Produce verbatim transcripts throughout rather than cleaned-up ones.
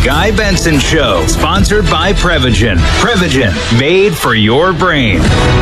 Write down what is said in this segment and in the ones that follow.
Guy Benson Show, sponsored by Prevagen. Prevagen, made for your brain.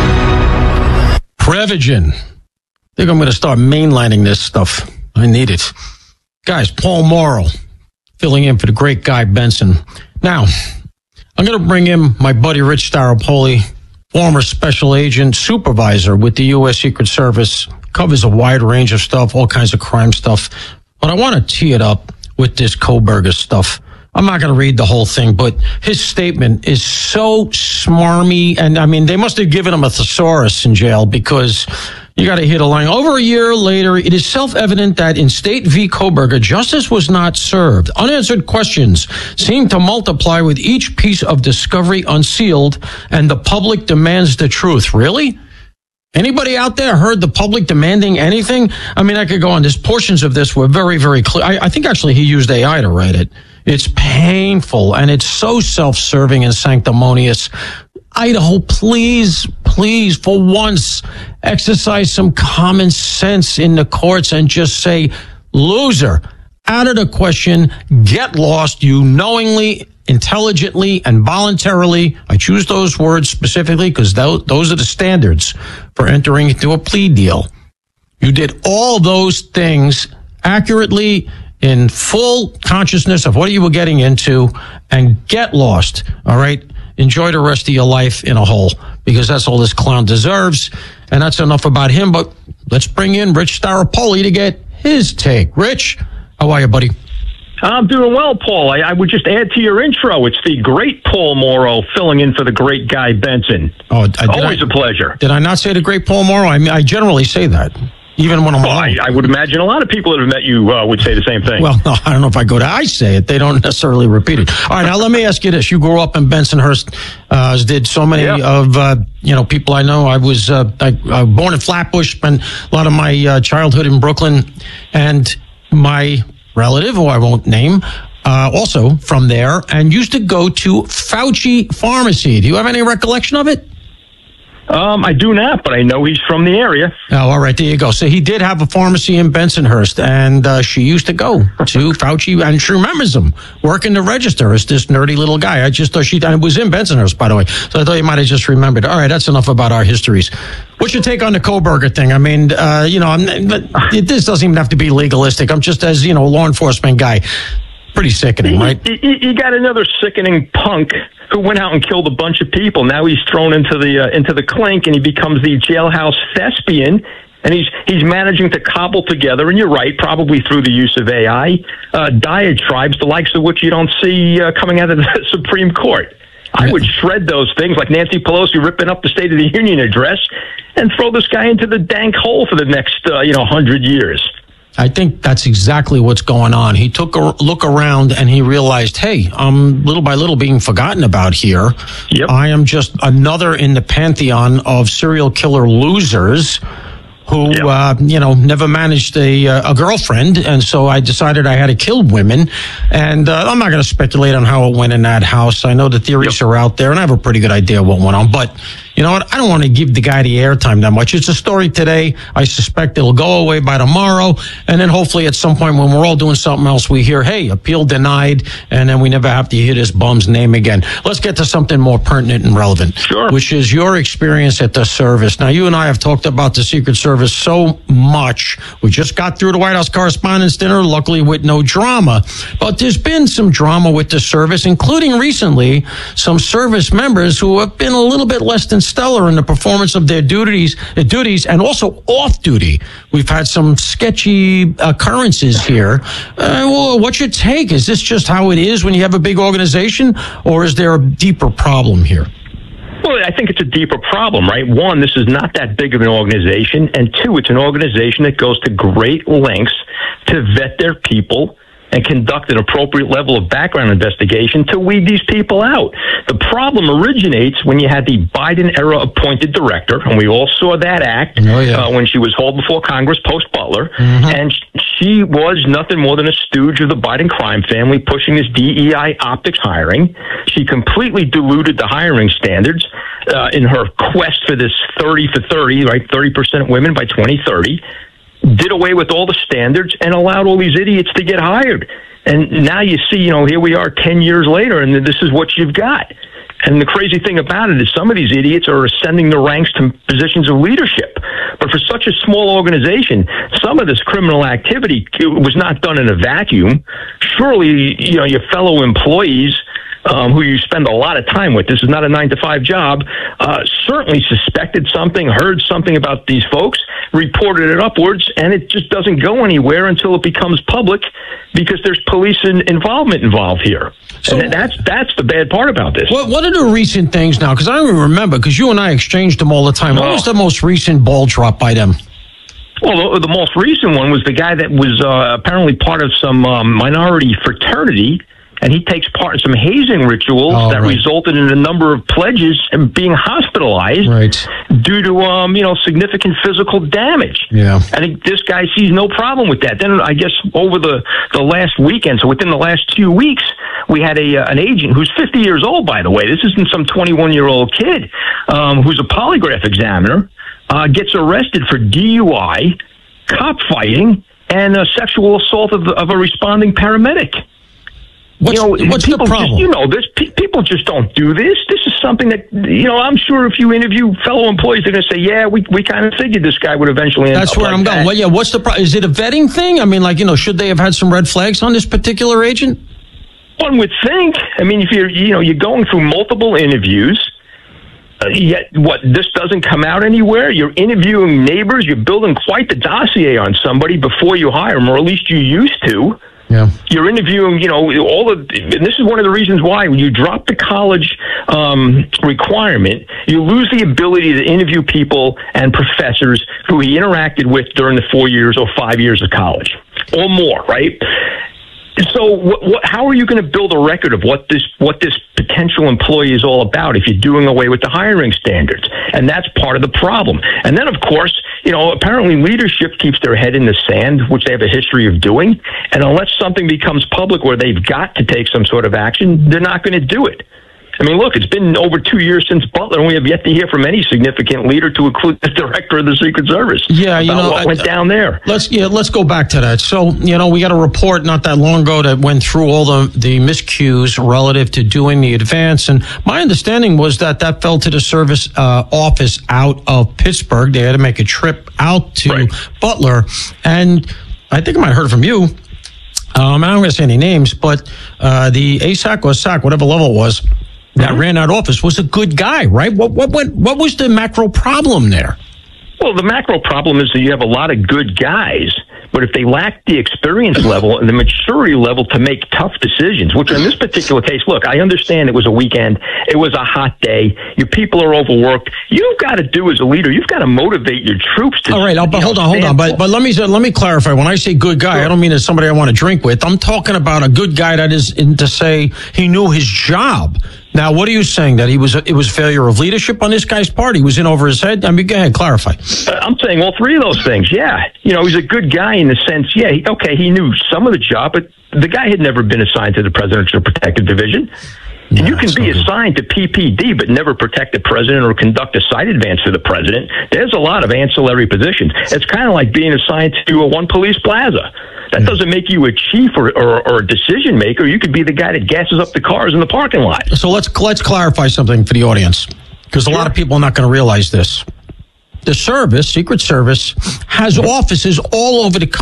Prevagen. I think I'm going to start mainlining this stuff. I need it. Guys, Paul Morrow, filling in for the great Guy Benson. Now, I'm going to bring in my buddy Rich Staropoli, former special agent, supervisor with the U S Secret Service, covers a wide range of stuff, all kinds of crime stuff. But I want to tee it up with this Kohberger stuff. I'm not going to read the whole thing, but his statement is so smarmy. And I mean, they must have given him a thesaurus in jail, because you got to hit a line. Over a year later, it is self-evident that in State v. Kohberger, justice was not served. Unanswered questions seem to multiply with each piece of discovery unsealed, and the public demands the truth. Really? Anybody out there heard the public demanding anything? I mean, I could go on. There's portions of this were very, very clear. I, I think actually he used A I to write it. It's painful, and it's so self-serving and sanctimonious. Idaho, please, please, for once, exercise some common sense in the courts and just say, loser, out of the question, get lost, you knowingly, intelligently, and voluntarily. I choose those words specifically because those are the standards for entering into a plea deal. You did all those things accurately, in full consciousness of what you were getting into, and get lost, all right? Enjoy the rest of your life in a hole, because that's all this clown deserves, and that's enough about him. But let's bring in Rich Staropoli to get his take. Rich, how are you, buddy? I'm doing well, Paul. I, I would just add to your intro, it's the great Paul Morrow filling in for the great Guy Benson. Oh, I, Always I, a pleasure. Did I not say the great Paul Morrow? I mean, I generally say that. Even when I'm well, I, I would imagine a lot of people that have met you uh, would say the same thing. Well, no, I don't know if I go to I say it. They don't necessarily repeat it. All right, now let me ask you this. You grew up in Bensonhurst, uh, as did so many yeah. of, uh, you know, people I know. I was uh, I, uh, born in Flatbush, spent a lot of my uh, childhood in Brooklyn, and my relative, who I won't name, uh, also from there, and used to go to Fauci Pharmacy. Do you have any recollection of it? Um, I do not, but I know he's from the area. Oh, all right, there you go. So he did have a pharmacy in Bensonhurst, and uh, she used to go to Fauci, and she remembers him working the register as this nerdy little guy. I just thought she, and it was in Bensonhurst, by the way, so I thought you might have just remembered. All right, that's enough about our histories. What's your take on the Kohberger thing? I mean, uh, you know, I'm, this doesn't even have to be legalistic. I'm just, as, you know, a law enforcement guy, pretty sickening, right? You, you got another sickening punk who went out and killed a bunch of people. Now he's thrown into the uh, into the clink, and he becomes the jailhouse thespian. And he's he's managing to cobble together, and you're right, probably through the use of A I, uh, diatribes, the likes of which you don't see uh, coming out of the Supreme Court. I would shred those things like Nancy Pelosi ripping up the State of the Union address and throw this guy into the dank hole for the next, uh, you know, hundred years. I think that's exactly what's going on. He took a look around and he realized, hey, I'm little by little being forgotten about here. Yep. I am just another in the pantheon of serial killer losers who, yep. uh, you know, never managed a, a girlfriend. And so I decided I had to kill women. And uh, I'm not going to speculate on how it went in that house. I know the theories yep. are out there, and I have a pretty good idea what went on. But you know what? I don't want to give the guy the airtime that much. It's a story today. I suspect it'll go away by tomorrow. And then hopefully at some point when we're all doing something else, we hear, hey, appeal denied. And then we never have to hear this bum's name again. Let's get to something more pertinent and relevant, sure. which is your experience at the service. Now, you and I have talked about the Secret Service so much. We just got through the White House Correspondents' Dinner, luckily with no drama. But there's been some drama with the service, including recently some service members who have been a little bit less than stellar in the performance of their duties, uh, duties, and also off duty. We've had some sketchy occurrences here. Uh, well, what's your take? Is this just how it is when you have a big organization, or is there a deeper problem here? Well, I think it's a deeper problem, right? One, this is not that big of an organization, and two, it's an organization that goes to great lengths to vet their people and conduct an appropriate level of background investigation to weed these people out. The problem originates when you had the Biden-era appointed director, and we all saw that act oh, yeah. uh, when she was hauled before Congress post-Butler, mm-hmm. and she was nothing more than a stooge of the Biden crime family pushing this D E I optics hiring. She completely diluted the hiring standards uh, in her quest for this thirty for thirty, right, thirty percent women by twenty thirty. Did away with all the standards and allowed all these idiots to get hired. And now you see, you know, here we are ten years later, and this is what you've got. And the crazy thing about it is some of these idiots are ascending the ranks to positions of leadership. But for such a small organization, some of this criminal activity was not done in a vacuum. Surely, you know, your fellow employees um, who you spend a lot of time with, this is not a nine to five job, uh, certainly suspected something, heard something about these folks, reported it upwards, and it just doesn't go anywhere until it becomes public because there's police in, involvement involved here. So and that's that's the bad part about this. What, what are the recent things now? Because I don't even remember, because you and I exchanged them all the time. What oh. was the most recent ball drop by them? Well, the, the most recent one was the guy that was uh, apparently part of some um, minority fraternity, and he takes part in some hazing rituals oh, that right. resulted in a number of pledges and being hospitalized right. due to um, you know significant physical damage. Yeah, I think this guy sees no problem with that. Then I guess over the, the last weekend, so within the last two weeks, we had a uh, an agent who's fifty years old, by the way. This isn't some twenty-one-year-old kid um, who's a polygraph examiner, uh, gets arrested for D U I, cop fighting, and uh, sexual assault of, of a responding paramedic. What's, you know, what's people the problem? Just, you know, this pe- people just don't do this. This is something that, you know, I'm sure if you interview fellow employees, they're going to say, yeah, we we kind of figured this guy would eventually end That's up where like I'm going. that. Well, yeah, what's the problem? Is it a vetting thing? I mean, like, you know, should they have had some red flags on this particular agent? One would think. I mean, if you're, you know, you're going through multiple interviews, uh, yet what, this doesn't come out anywhere? You're interviewing neighbors. You're building quite the dossier on somebody before you hire them, or at least you used to. Yeah. You're interviewing, you know, all of, and this is one of the reasons why when you drop the college um, requirement, you lose the ability to interview people and professors who he interacted with during the four years or five years of college or more, right? So, what, what, how are you going to build a record of what this what this potential employee is all about if you're doing away with the hiring standards? And that's part of the problem. And then, of course, you know, apparently leadership keeps their head in the sand, which they have a history of doing. And unless something becomes public where they've got to take some sort of action, they're not going to do it. I mean, look, it's been over two years since Butler, and we have yet to hear from any significant leader, to include the director of the Secret Service. Yeah, you about know, what I, went down there. Let's yeah, let's go back to that. So, you know, we got a report not that long ago that went through all the the miscues relative to doing the advance, and my understanding was that that fell to the service uh, office out of Pittsburgh. They had to make a trip out to Right. Butler, and I think I might have heard from you. Um, I'm not going to say any names, but uh, the A S A C or S A C, whatever level it was, that ran that office was a good guy, right? What what what what was the macro problem there? Well, the macro problem is that you have a lot of good guys, but if they lack the experience level and the maturity level to make tough decisions, which in this particular case, look, I understand it was a weekend, it was a hot day, your people are overworked. You've got to do as a leader, you've got to motivate your troops to. All right, I'll, but hold on, hold on, but but let me let me clarify. When I say good guy, sure. I don't mean as somebody I want to drink with. I'm talking about a good guy that is in to say he knew his job. Now, what are you saying? That he was it was failure of leadership on this guy's part? He was in over his head? I mean, go ahead, clarify. I'm saying all three of those things, yeah. You know, he's a good guy in the sense, yeah, he, okay, he knew some of the job, but the guy had never been assigned to the Presidential Protective Division. And you can be assigned to P P D but never protect the president or conduct a site advance for the president. There's a lot of ancillary positions. It's kind of like being assigned to a one police plaza. That doesn't make you a chief or, or, or a decision maker. You could be the guy that gasses up the cars in the parking lot. So let's let's clarify something for the audience, because a lot of people are not going to realize this. The service, Secret Service, has offices all over the country.